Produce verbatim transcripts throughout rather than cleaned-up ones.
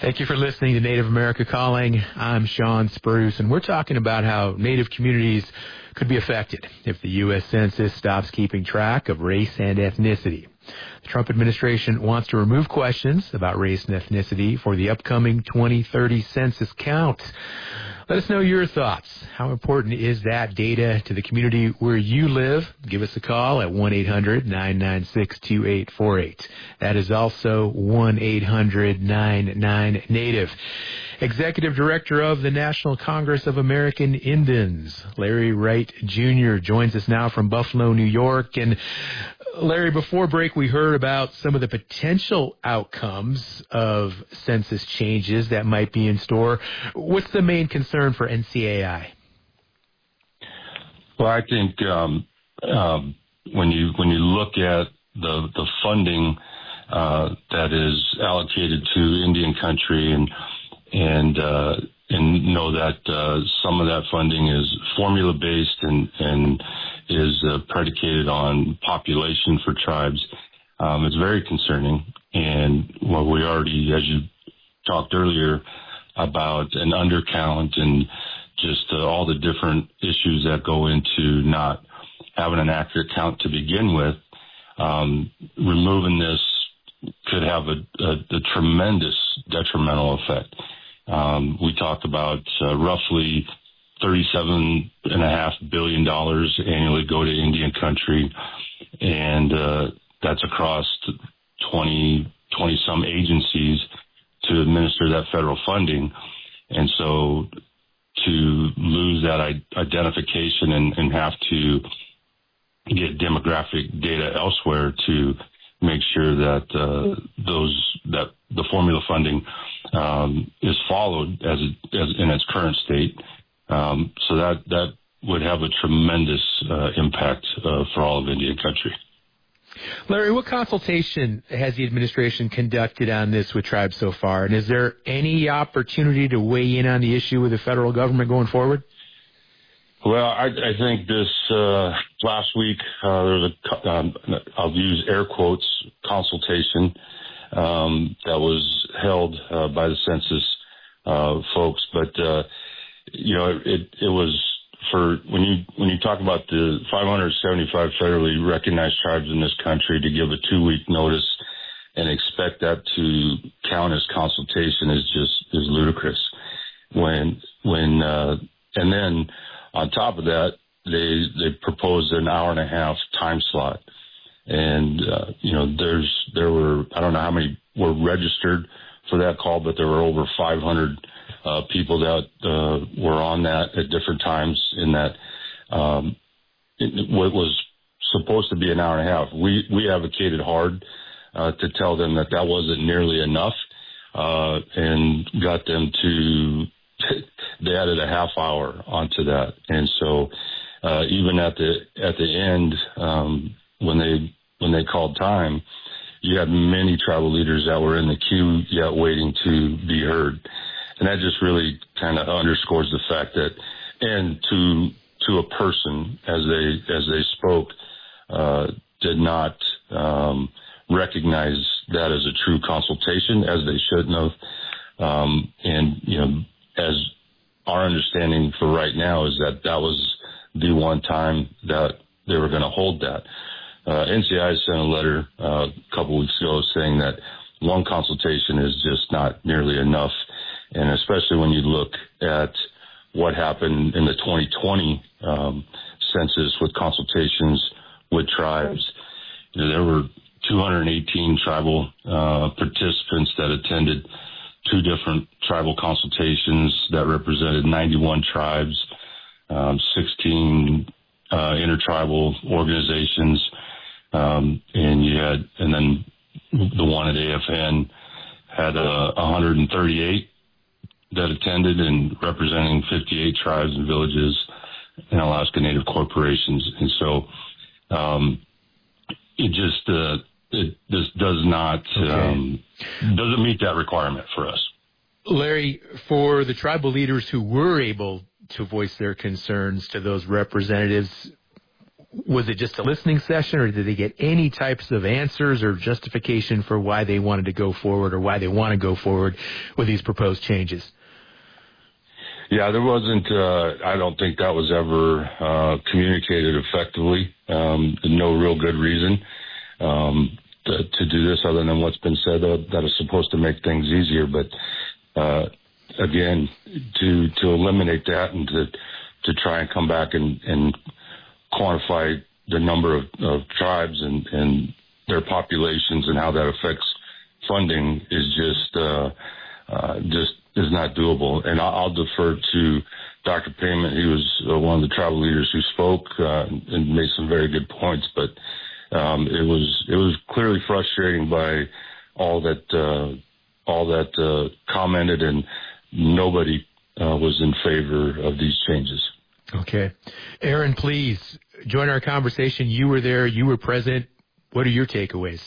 Thank you for listening to Native America Calling. I'm Sean Spruce, and we're talking about how Native communities could be affected if the U S Census stops keeping track of race and ethnicity. The Trump administration wants to remove questions about race and ethnicity for the upcoming twenty thirty census count. Let us know your thoughts. How important is that data to the community where you live? Give us a call at one eight hundred nine nine six two eight four eight. That is also one eight hundred nine nine Native. Executive Director of the National Congress of American Indians, Larry Wright Junior joins us now from Buffalo, New York. And Larry, before break, we heard about some of the potential outcomes of census changes that might be in store. What's the main concern for N C A I? Well, I think um, um, when you when you look at the the funding uh, that is allocated to Indian country and and uh, and know that uh, some of that funding is formula based and and is uh, predicated on population for tribes. Um, it's very concerning. And well, we already, as you talked earlier, about an undercount and just uh, all the different issues that go into not having an accurate count to begin with. Um, removing this could have a, a, a tremendous detrimental effect. Um, we talked about uh, roughly thirty-seven and a half billion dollars annually go to Indian country, and uh, that's across twenty, twenty some agencies to administer that federal funding. And so to lose that I- identification and, and have to get demographic data elsewhere to make sure that uh, those that the formula funding um, is followed as, it, as in its current state. Um, so that that would have a tremendous uh, impact uh, for all of Indian country. Larry, what consultation has the administration conducted on this with tribes so far? And is there any opportunity to weigh in on the issue with the federal government going forward? Well, I, I think this uh, last week uh, there was a, um, I'll use air quotes, consultation um, that was held uh, by the census uh, folks. But, uh, you know, it, it was for when you when you talk about the five hundred seventy-five federally recognized tribes in this country to give a two-week notice and expect that to count as consultation is just is ludicrous. When when uh, and then on top of that, they they proposed an hour and a half time slot, and uh, you know there's there were I don't know how many were registered for that call, but there were over five hundred uh, people that uh, were on that at different times. In that, um, it, what was supposed to be an hour and a half, we we advocated hard uh, to tell them that that wasn't nearly enough, uh, and got them to. They added a half hour onto that, and so uh, even at the at the end, um, when they when they called time, you had many tribal leaders that were in the queue yet waiting to be heard, and that just really kind of underscores the fact that, and to to a person as they as they spoke, uh, did not um, recognize that as a true consultation as they shouldn't have, um, and you know. As our understanding for right now is that that was the one time that they were going to hold that. Uh, N C I sent a letter uh, a couple weeks ago saying that one consultation is just not nearly enough, and especially when you look at what happened in the twenty twenty um, census with consultations with tribes. You know, there were two hundred eighteen tribal uh, participants that attended two different tribal consultations that represented ninety-one tribes, um, sixteen uh, intertribal organizations, um, and you had, and then the one at A F N had uh, one hundred thirty-eight that attended and representing fifty-eight tribes and villages and Alaska Native corporations. And so um, it just uh, it just does not okay. um, doesn't meet that requirement for us. Larry, for the tribal leaders who were able to voice their concerns to those representatives, Was it just a listening session, or did they get any types of answers or justification for why they wanted to go forward or why they want to go forward with these proposed changes? Yeah, there wasn't, uh, I don't think that was ever uh, communicated effectively. Um, no real good reason um, to, to do this other than what's been said uh, that is supposed to make things easier. But uh, again, to to eliminate that and to, to try and come back and, and quantify the number of, of tribes and, and their populations and how that affects funding is just uh, uh, just is not doable. And I'll, I'll defer to Doctor Payment. He was uh, one of the tribal leaders who spoke uh, and made some very good points. But um, it was it was clearly frustrating by all that uh, all that uh, commented, and nobody uh, was in favor of these changes. Okay. Aaron, please join our conversation. You were there. You were present. What are your takeaways?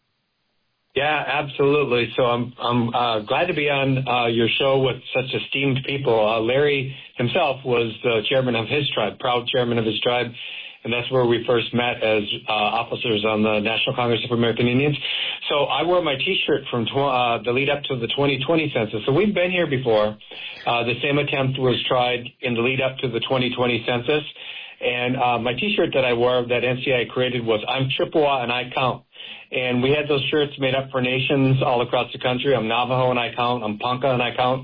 Yeah, absolutely. So I'm I'm uh, glad to be on uh, your show with such esteemed people. Uh, Larry himself was the chairman of his tribe, proud chairman of his tribe, and that's where we first met as uh, officers on the National Congress of American Indians. So I wore my T-shirt from tw- uh, the lead up to the twenty twenty census. So we've been here before. Uh, the same attempt was tried in the lead up to the twenty twenty census. And uh, my T-shirt that I wore that N C I A created was "I'm Chippewa and I count." And we had those shirts made up for nations all across the country. I'm Navajo and I count. I'm Ponca and I count.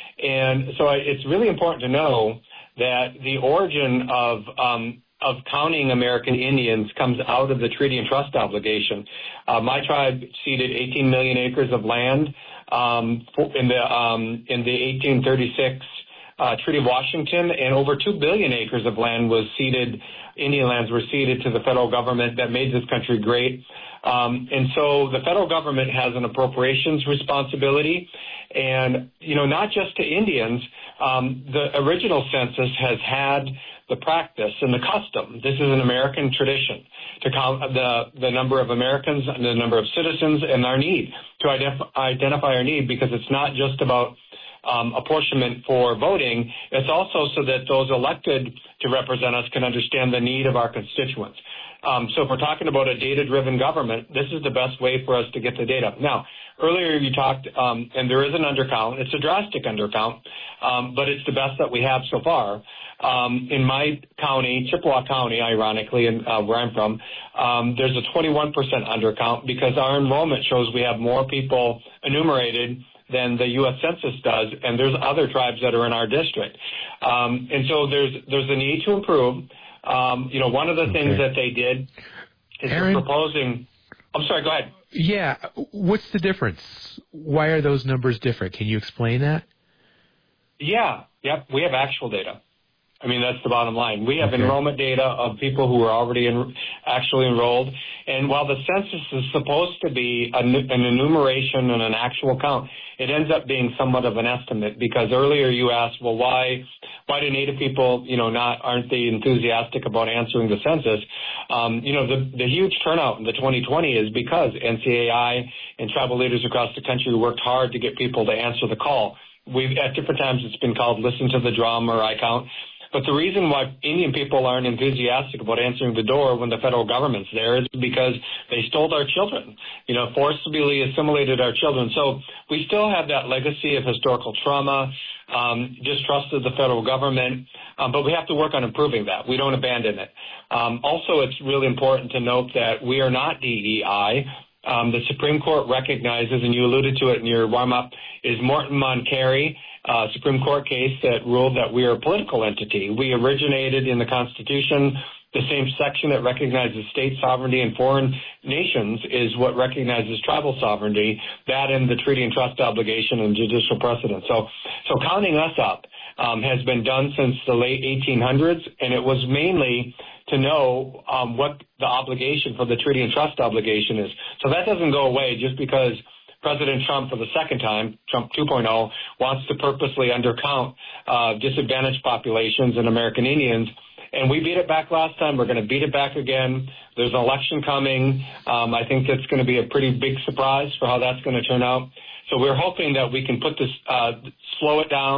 And so I, it's really important to know that the origin of um, of counting American Indians comes out of the Treaty and Trust obligation. Uh, my tribe ceded eighteen million acres of land um, in the um, in the eighteen thirty-six uh, Treaty of Washington, and over two billion acres of land was ceded. Indian lands were ceded to the federal government that made this country great. Um, and so the federal government has an appropriations responsibility, and, you know, not just to Indians. Um, the original census has had the practice and the custom. This is an American tradition to count the, the number of Americans and the number of citizens and our need, to identif- identify our need, because it's not just about Um, apportionment for voting. It's also so that those elected to represent us can understand the need of our constituents. Um, so if we're talking about a data-driven government, this is the best way for us to get the data. Now, earlier you talked, um, and there is an undercount. It's a drastic undercount, um, but it's the best that we have so far. Um, in my county, Chippewa County, ironically, and uh, where I'm from, um, there's a twenty-one percent undercount because our enrollment shows we have more people enumerated than the U S Census does, and there's other tribes that are in our district. Um, and so there's there's a need to improve. Um, you know, one of the okay. things that they did is Aaron, they're proposing. I'm sorry, go ahead. Yeah, what's the difference? Why are those numbers different? Can you explain that? Yeah, yep, we have actual data. I mean, that's the bottom line. We have okay. enrollment data of people who are already in, actually enrolled. And while the census is supposed to be an, an enumeration and an actual count, it ends up being somewhat of an estimate, because earlier you asked, well, why why do Native people, you know, not aren't they enthusiastic about answering the census? Um, you know, the, the huge turnout in the twenty twenty is because N C A I and tribal leaders across the country worked hard to get people to answer the call. We've, at different times it's been called listen to the drum or I count. But the reason why Indian people aren't enthusiastic about answering the door when the federal government's there is because they stole our children, you know, forcibly assimilated our children. So we still have that legacy of historical trauma, um, distrust of the federal government, um, but we have to work on improving that. We don't abandon it. Um, also, it's really important to note that we are not D E I. Um, the Supreme Court recognizes, and you alluded to it in your warm-up, is Morton Moncari, Uh, Supreme Court case that ruled that we are a political entity. We originated in the Constitution. The same section that recognizes state sovereignty in foreign nations is what recognizes tribal sovereignty, that and the Treaty and Trust obligation and judicial precedent. So, so counting us up um, has been done since the late eighteen hundreds, and it was mainly to know um, what the obligation for the Treaty and Trust obligation is. So that doesn't go away just because President Trump, for the second time, Trump two point oh, wants to purposely undercount uh, disadvantaged populations and American Indians. And we beat it back last time. We're going to beat it back again. There's an election coming. Um, I think that's going to be a pretty big surprise for how that's going to turn out. So we're hoping that we can put this, uh, slow it down,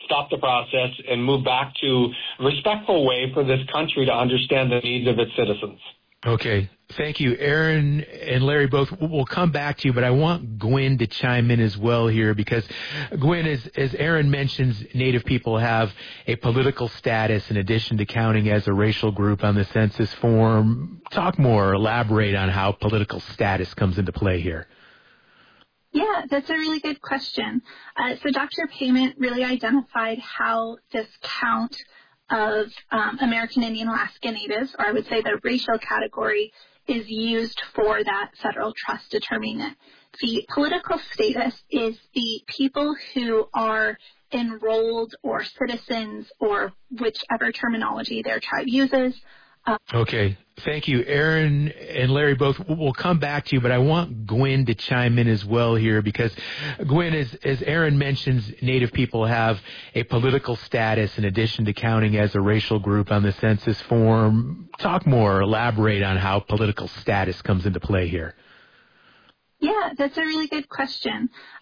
stop the process and move back to a respectful way for this country to understand the needs of its citizens. Okay. Thank you. Aaron and Larry both will come back to you, but I want Gwen to chime in as well here because, Gwen, as, as Aaron mentions, Native people have a political status in addition to counting as a racial group on the census form. Talk more, elaborate on how political status comes into play here. Yeah, that's a really good question. Uh, so Doctor Payment really identified how this count of um, American Indian Alaska Natives, or I would say the racial category, is used for that federal trust determinant. The political status is the people who are enrolled or citizens or whichever terminology their tribe uses. Uh, okay. Thank you. Aaron and Larry both will come back to you, but I want Gwen to chime in as well here because, Gwen, as, as Aaron mentions, Native people have a political status in addition to counting as a racial group on the census form. Talk more, elaborate on how political status comes into play here. Yeah, that's a really good question.